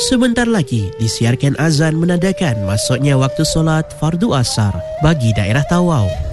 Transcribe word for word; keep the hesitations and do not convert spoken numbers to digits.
Sebentar lagi disiarkan azan menandakan masuknya waktu solat fardu asar bagi daerah Tawau.